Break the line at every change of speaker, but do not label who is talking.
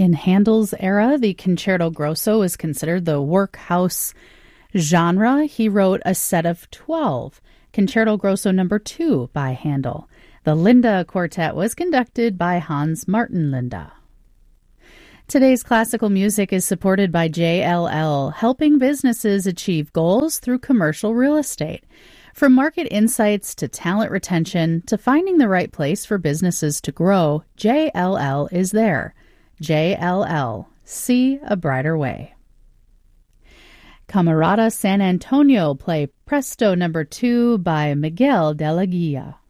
In Handel's era, the concerto grosso is considered the workhouse genre. He wrote a set of 12, Concerto Grosso No. 2 by Handel. The Linda Quartet was conducted by Hans Martin Linde. Today's classical music is supported by JLL, helping businesses achieve goals through commercial real estate. From market insights to talent retention to finding the right place for businesses to grow, JLL is there. JLL. See a brighter way. Camerata San Antonio play Presto No. 2 by Miguel de la Guia.